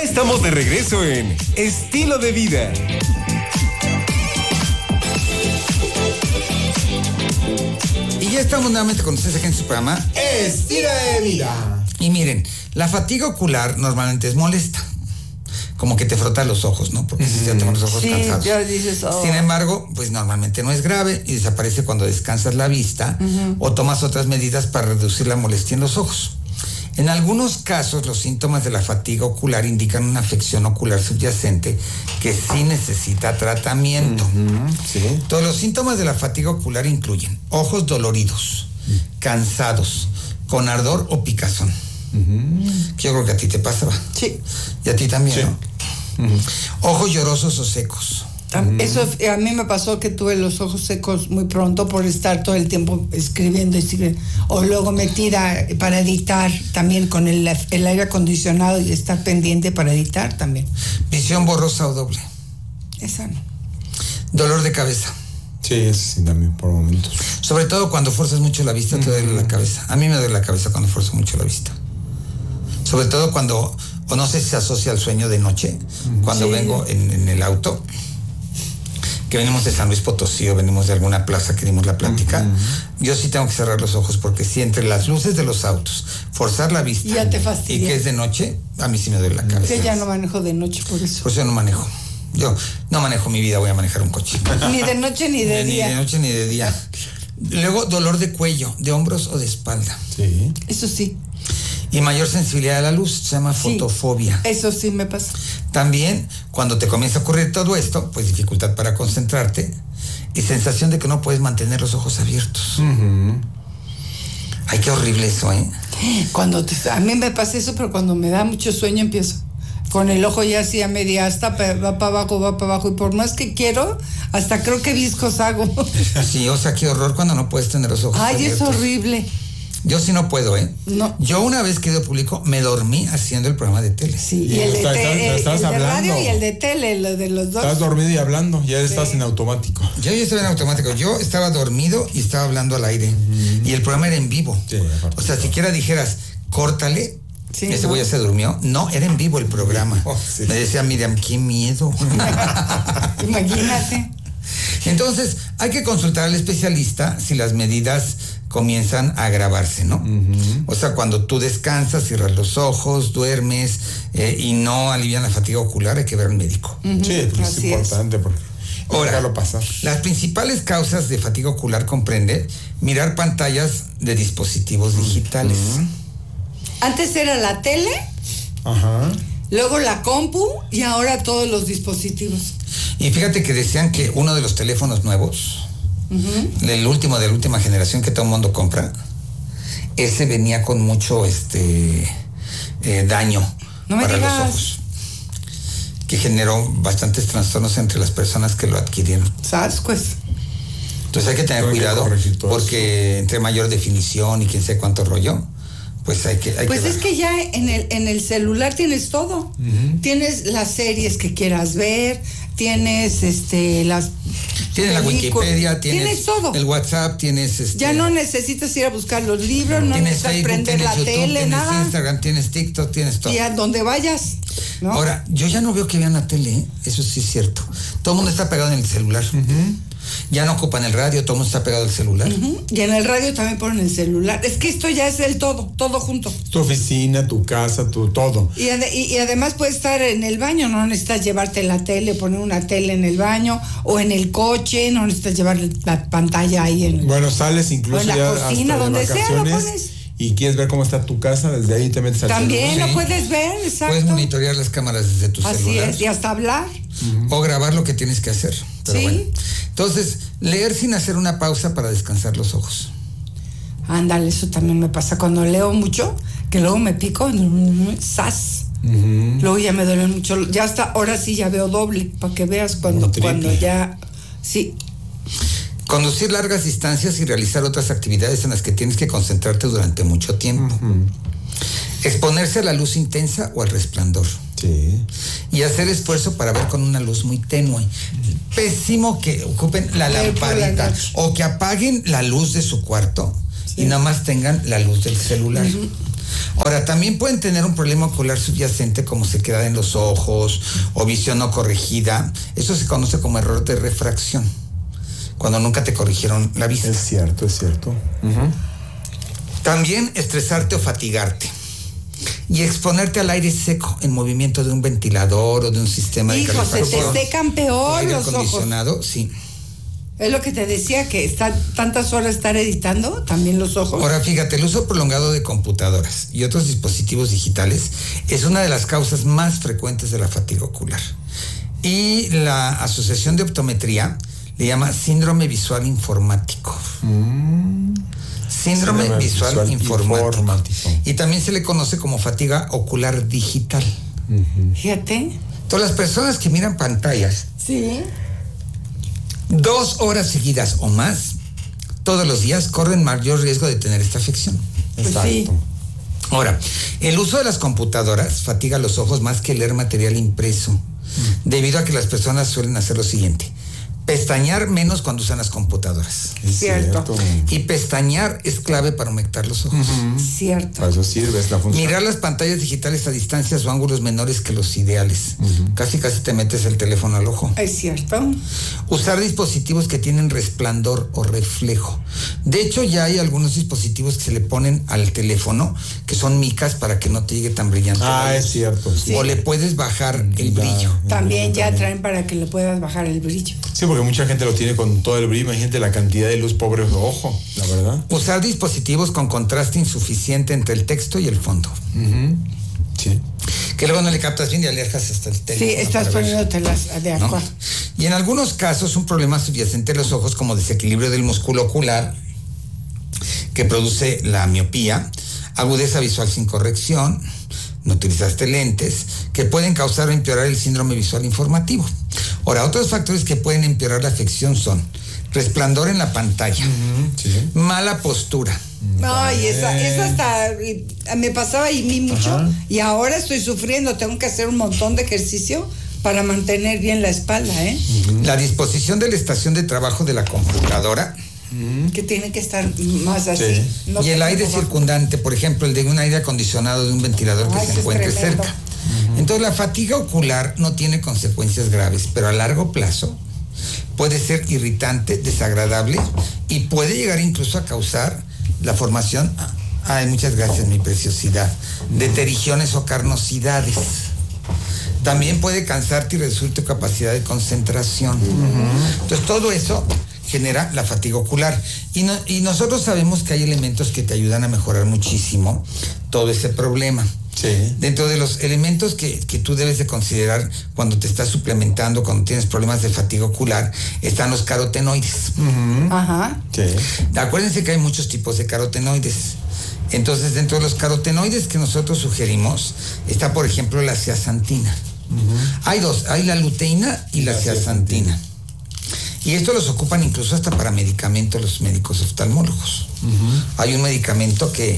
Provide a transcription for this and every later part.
estamos de regreso en Estilo de Vida. Y ya estamos nuevamente con ustedes aquí en su programa Estilo de Vida. Y miren, la fatiga ocular normalmente es molesta. Como que te frota los ojos, ¿no? Porque si ya tengo los ojos cansados. Ya dices, Sin embargo, pues normalmente no es grave y desaparece cuando descansas la vista o tomas otras medidas para reducir la molestia en los ojos. En algunos casos, los síntomas de la fatiga ocular indican una afección ocular subyacente que sí necesita tratamiento. Sí. Todos los síntomas de la fatiga ocular incluyen ojos doloridos, cansados, con ardor o picazón. Que yo creo que a ti te pasa, ¿va? Sí. Y a ti también, Sí. ¿no? Ojos llorosos o secos. Eso a mí me pasó que tuve los ojos secos muy pronto por estar todo el tiempo escribiendo. O luego metida para editar también con el aire acondicionado y estar pendiente para editar también. Visión borrosa o doble. Esa no. Dolor de cabeza. Sí, eso sí también, por momentos. Sobre todo cuando fuerzas mucho la vista, te duele la cabeza. A mí me duele la cabeza cuando fuerzo mucho la vista. Sobre todo cuando, o no sé si se asocia al sueño de noche, cuando vengo en el auto, que venimos de San Luis Potosí o venimos de alguna plaza que dimos la plática, yo sí tengo que cerrar los ojos porque si entre las luces de los autos, forzar la vista Ya te fastidia. y que es de noche, a mí sí me duele la cabeza. Que ya no manejo de noche por eso. Por eso yo no manejo. Yo no manejo mi vida, voy a manejar un coche. Ni de noche ni de día. Ni de noche ni de día. Luego, dolor de cuello, de hombros o de espalda. Sí. Eso sí. Y mayor sensibilidad a la luz, se llama fotofobia. Eso sí me pasa. También, cuando te comienza a ocurrir todo esto, pues dificultad para concentrarte y sensación de que no puedes mantener los ojos abiertos. Ay, qué horrible eso, ¿eh? A mí me pasa eso, pero cuando me da mucho sueño empiezo con el ojo ya así a media asta, va para abajo, y por más que quiero, hasta creo que viscos hago. Sí, o sea, qué horror cuando no puedes tener los ojos abiertos. Es horrible. Yo sí no puedo, ¿eh? No. Yo una vez que dio público, me dormí haciendo el programa de tele. Sí, y el de radio y el de tele, lo de los dos. Estás dormido y hablando, ya estás en automático. Yo ya estaba en automático. Yo estaba dormido y estaba hablando al aire. Y el programa era en vivo. Sí, aparte. O sea, siquiera dijeras, córtale. Sí, ese ¿no? güey ya se durmió. No, era en vivo el programa. Sí. Me decía Miriam, qué miedo. Imagínate. Entonces, hay que consultar al especialista si las medidas comienzan a agravarse, ¿no? O sea, cuando tú descansas, cierras los ojos, duermes y no alivian la fatiga ocular, hay que ver al médico. Sí, pues es importante porque Ahora, déjalo pasar. las principales causas de fatiga ocular comprende mirar pantallas de dispositivos digitales. Antes era la tele, Ajá. luego la compu y ahora todos los dispositivos. Y fíjate que decían que uno de los teléfonos nuevos, el último de la última generación que todo el mundo compra, ese venía con mucho daño No me para digas. los ojos, que generó bastantes trastornos entre las personas que lo adquirieron. ¿Sabes? Pues. Entonces hay que tener Hay que cuidado corregir todo porque entre mayor definición y quién sabe cuánto rollo, pues hay que Pues es ver. que ya en el celular tienes todo. Tienes las series que quieras ver, tienes las Tienes la películas, Wikipedia, tienes todo. el WhatsApp, tienes Ya no necesitas ir a buscar los libros, no tienes necesitas Facebook, prender tienes la YouTube, tele, tienes nada. Instagram, tienes TikTok, tienes todo. Y a donde vayas, ¿no? Ahora, yo ya no veo que vean la tele, ¿eh? Eso sí es cierto. Todo el mundo está pegado en el celular. Ya no ocupan el radio, todo el mundo está pegado al celular. Y en el radio también ponen el celular. Es que esto ya es el todo junto. Tu oficina, tu casa, tu todo. Y además puedes estar en el baño, no necesitas llevarte la tele, poner una tele en el baño o en el coche, no necesitas llevar la pantalla ahí en Bueno, sales o incluso en la ya cocina, hasta de donde sea, lo vacaciones pones. y quieres ver cómo está tu casa, desde ahí te metes al También celular. lo puedes ver, exacto. Puedes monitorear las cámaras desde tu Así celular. es, y hasta hablar. O grabar lo que tienes que hacer. Pero Sí. bueno. Entonces, leer sin hacer una pausa para descansar los ojos. Ándale, eso también me pasa cuando leo mucho, que luego me pico, ¡zas! Luego ya me duele mucho, ya hasta ahora sí ya veo doble, para que veas cuando ya, sí. Conducir largas distancias y realizar otras actividades en las que tienes que concentrarte durante mucho tiempo. Exponerse a la luz intensa o al resplandor. Sí. Y hacer esfuerzo para ver con una luz muy tenue. Pésimo que ocupen la lamparita o que apaguen la luz de su cuarto y nada más tengan la luz del celular. Ahora, también pueden tener un problema ocular subyacente como sequedad en los ojos o visión no corregida. Eso se conoce como error de refracción, cuando nunca te corrigieron la vista. Es cierto, es cierto. Uh-huh. También estresarte o fatigarte. Y exponerte al aire seco en movimiento de un ventilador o de un sistema de calefacción. Se te secan peor aire los acondicionado, ojos. Sí. Es lo que te decía, que está tantas horas estar editando, también los ojos. Ahora, fíjate, el uso prolongado de computadoras y otros dispositivos digitales es una de las causas más frecuentes de la fatiga ocular. Y la Asociación de Optometría le llama síndrome visual informático. Síndrome visual informático. Y también se le conoce como fatiga ocular digital. Fíjate. Todas las personas que miran pantallas. Sí. 2 horas seguidas o más, todos los días, corren mayor riesgo de tener esta afección. Exacto. Pues sí. Ahora, el uso de las computadoras fatiga los ojos más que leer material impreso, debido a que las personas suelen hacer lo siguiente: pestañear menos cuando usan las computadoras. Es cierto. Y pestañear es clave para humectar los ojos. Cierto. Para eso sirve, es la función. Mirar las pantallas digitales a distancias o ángulos menores que los ideales. Casi te metes el teléfono al ojo. Es cierto. Usar dispositivos que tienen resplandor o reflejo. De hecho, ya hay algunos dispositivos que se le ponen al teléfono que son micas para que no te llegue tan brillante. Es cierto. Sí. O le puedes bajar el brillo. También ya traen para que le puedas bajar el brillo. Sí, porque mucha gente lo tiene con todo el brillo. Imagínate la cantidad de luz, pobre ojo, la verdad. Usar dispositivos con contraste insuficiente entre el texto y el fondo. Sí. Que luego no le captas bien y alejas hasta el teléfono. Sí, estás poniéndotelas de acuerdo. ¿No? Y en algunos casos un problema subyacente de los ojos, como desequilibrio del músculo ocular, que produce la miopía, agudeza visual sin corrección, no utilizaste lentes, que pueden causar o empeorar el síndrome visual informativo. Ahora, otros factores que pueden empeorar la afección son resplandor en la pantalla, mala postura. Ay, esa hasta me pasaba a mí mucho. Y ahora estoy sufriendo, tengo que hacer un montón de ejercicio para mantener bien la espalda, La disposición de la estación de trabajo de la computadora, que tiene que estar más así. Sí. No, y el aire circundante, por ejemplo, el de un aire acondicionado de un ventilador que se encuentre cerca. Entonces, la fatiga ocular no tiene consecuencias graves, pero a largo plazo puede ser irritante, desagradable y puede llegar incluso a causar la formación, muchas gracias, mi preciosidad, de terigiones o carnosidades. También puede cansarte y reducir tu capacidad de concentración. Entonces, todo eso genera la fatiga ocular. Y nosotros sabemos que hay elementos que te ayudan a mejorar muchísimo todo ese problema. Sí. Dentro de los elementos que tú debes de considerar cuando te estás suplementando, cuando tienes problemas de fatiga ocular, están los carotenoides. Sí. Acuérdense que hay muchos tipos de carotenoides. Entonces, dentro de los carotenoides que nosotros sugerimos, está, por ejemplo, la zeaxantina. Hay dos, hay la luteína y la zeaxantina. Y esto los ocupan incluso hasta para medicamentos los médicos oftalmólogos. Hay un medicamento que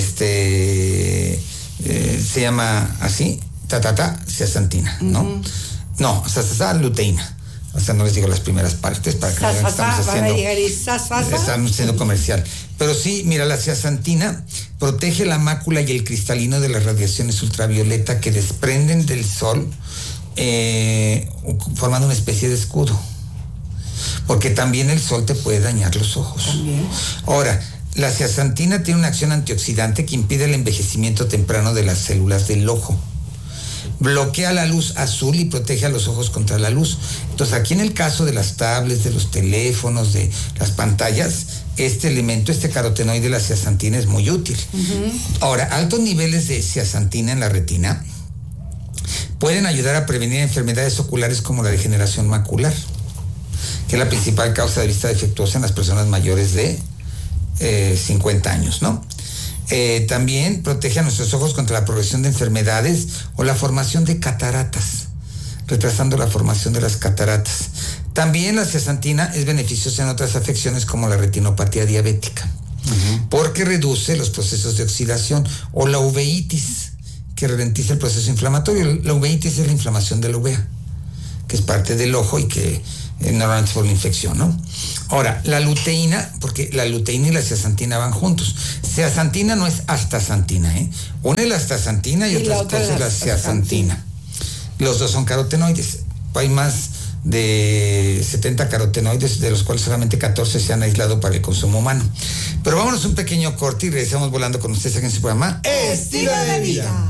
se llama así, zeaxantina, ¿no? No, luteína. O sea, no les digo las primeras partes para que vean que estamos haciendo comercial. Pero sí, mira, la zeaxantina protege la mácula y el cristalino de las radiaciones ultravioleta que desprenden del sol, formando una especie de escudo. Porque también el sol te puede dañar los ojos. Ahora, la zeaxantina tiene una acción antioxidante que impide el envejecimiento temprano de las células del ojo. Bloquea la luz azul y protege a los ojos contra la luz. Entonces, aquí en el caso de las tablets, de los teléfonos, de las pantallas, este elemento, este carotenoide, la zeaxantina, es muy útil. Ahora, altos niveles de zeaxantina en la retina pueden ayudar a prevenir enfermedades oculares como la degeneración macular, que es la principal causa de vista defectuosa en las personas mayores de 50 años, ¿no? También protege a nuestros ojos contra la progresión de enfermedades o la formación de cataratas, retrasando la formación de las cataratas. También la zeaxantina es beneficiosa en otras afecciones como la retinopatía diabética, porque reduce los procesos de oxidación, o la uveitis, que ralentiza el proceso inflamatorio. La uveitis es la inflamación de la uvea, que es parte del ojo y que normalmente por la infección, ¿no? Ahora, la luteína, porque la luteína y la zeaxantina van juntos. Zeaxantina no es astaxantina, ¿eh? Una es la astaxantina y otra es la zeaxantina. Los dos son carotenoides. Hay más de 70 carotenoides, de los cuales solamente 14 se han aislado para el consumo humano. Pero vámonos un pequeño corte y regresamos volando con ustedes aquí en su programa Estilo de Vida.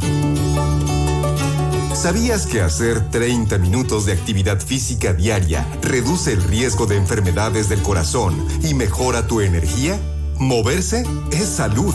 ¿Sabías que hacer 30 minutos de actividad física diaria reduce el riesgo de enfermedades del corazón y mejora tu energía? Moverse es salud.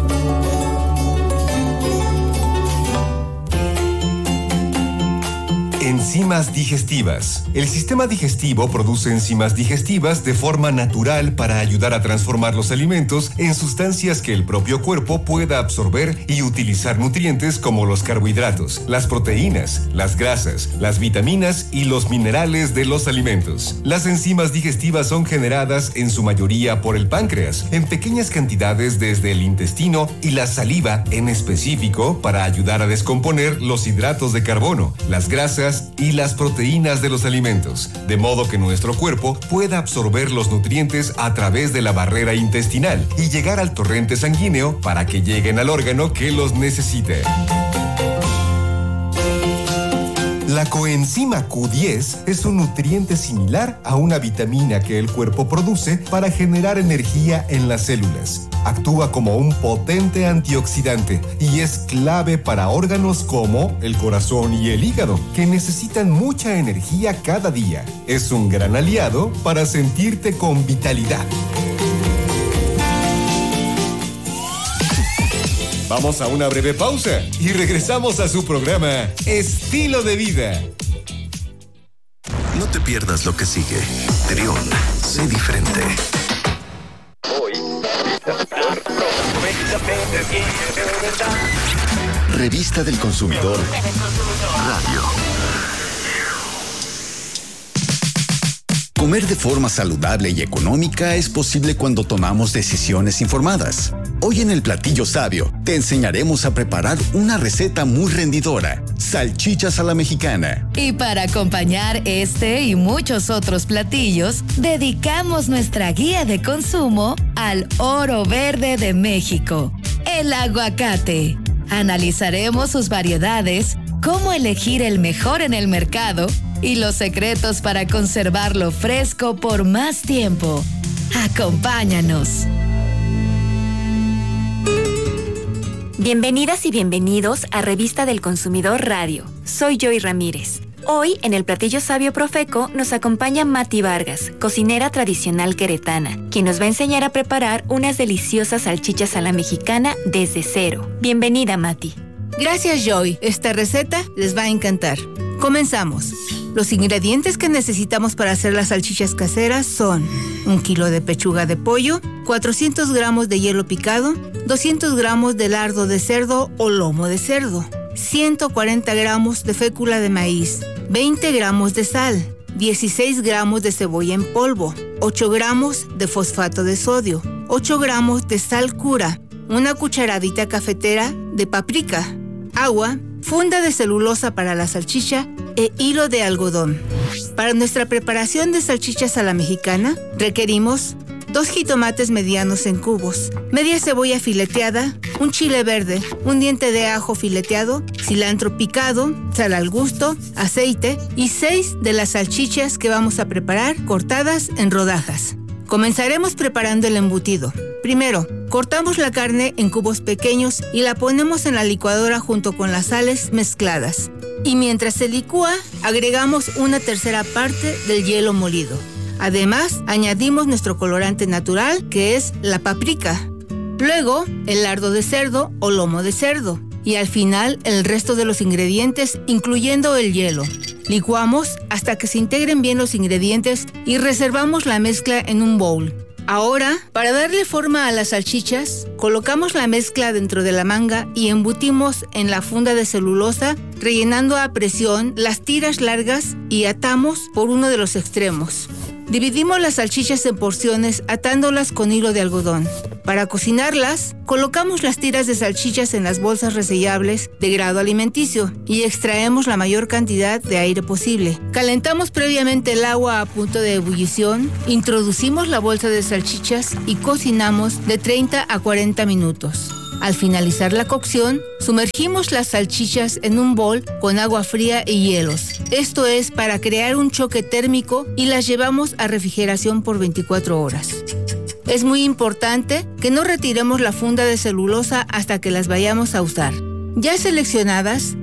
Enzimas digestivas. El sistema digestivo produce enzimas digestivas de forma natural para ayudar a transformar los alimentos en sustancias que el propio cuerpo pueda absorber y utilizar nutrientes como los carbohidratos, las proteínas, las grasas, las vitaminas y los minerales de los alimentos. Las enzimas digestivas son generadas en su mayoría por el páncreas, en pequeñas cantidades desde el intestino y la saliva en específico para ayudar a descomponer los hidratos de carbono, las grasas y las proteínas de los alimentos, de modo que nuestro cuerpo pueda absorber los nutrientes a través de la barrera intestinal y llegar al torrente sanguíneo para que lleguen al órgano que los necesite. La coenzima Q10 es un nutriente similar a una vitamina que el cuerpo produce para generar energía en las células. Actúa como un potente antioxidante y es clave para órganos como el corazón y el hígado, que necesitan mucha energía cada día. Es un gran aliado para sentirte con vitalidad. Vamos a una breve pausa y regresamos a su programa Estilo de Vida. No te pierdas lo que sigue. Trión, sé diferente. Revista del Consumidor Radio. Comer de forma saludable y económica es posible cuando tomamos decisiones informadas. Hoy en el Platillo Sabio te enseñaremos a preparar una receta muy rendidora: salchichas a la mexicana. Y para acompañar este y muchos otros platillos, dedicamos nuestra guía de consumo al oro verde de México, el aguacate. Analizaremos sus variedades, cómo elegir el mejor en el mercado y los secretos para conservarlo fresco por más tiempo. Acompáñanos. Bienvenidas y bienvenidos a Revista del Consumidor Radio. Soy Joy Ramírez. Hoy, en el Platillo Sabio Profeco, nos acompaña Mati Vargas, cocinera tradicional queretana, quien nos va a enseñar a preparar unas deliciosas salchichas a la mexicana desde cero. Bienvenida, Mati. Gracias, Joy. Esta receta les va a encantar. Comenzamos. Los ingredientes que necesitamos para hacer las salchichas caseras son 1 kilo de pechuga de pollo, 400 gramos de hielo picado, 200 gramos de lardo de cerdo o lomo de cerdo, 140 gramos de fécula de maíz, 20 gramos de sal, 16 gramos de cebolla en polvo, 8 gramos de fosfato de sodio, 8 gramos de sal cura, una cucharadita cafetera de paprika, agua, funda de celulosa para la salchicha e hilo de algodón. Para nuestra preparación de salchichas a la mexicana, requerimos 2 jitomates medianos en cubos, media cebolla fileteada, un chile verde, un diente de ajo fileteado, cilantro picado, sal al gusto, aceite y 6 de las salchichas que vamos a preparar cortadas en rodajas. Comenzaremos preparando el embutido. Primero, cortamos la carne en cubos pequeños y la ponemos en la licuadora junto con las sales mezcladas. Y mientras se licúa, agregamos una tercera parte del hielo molido. Además, añadimos nuestro colorante natural, que es la paprika. Luego, el lardo de cerdo o lomo de cerdo. Y al final, el resto de los ingredientes, incluyendo el hielo. Licuamos hasta que se integren bien los ingredientes y reservamos la mezcla en un bowl. Ahora, para darle forma a las salchichas, colocamos la mezcla dentro de la manga y embutimos en la funda de celulosa, rellenando a presión las tiras largas y atamos por uno de los extremos. Dividimos las salchichas en porciones atándolas con hilo de algodón. Para cocinarlas, colocamos las tiras de salchichas en las bolsas resellables de grado alimenticio y extraemos la mayor cantidad de aire posible. Calentamos previamente el agua a punto de ebullición, introducimos la bolsa de salchichas y cocinamos de 30 a 40 minutos. Al finalizar la cocción, sumergimos las salchichas en un bol con agua fría y hielos. Esto es para crear un choque térmico y las llevamos a refrigeración por 24 horas. Es muy importante que no retiremos la funda de celulosa hasta que las vayamos a usar. Ya seleccionadas,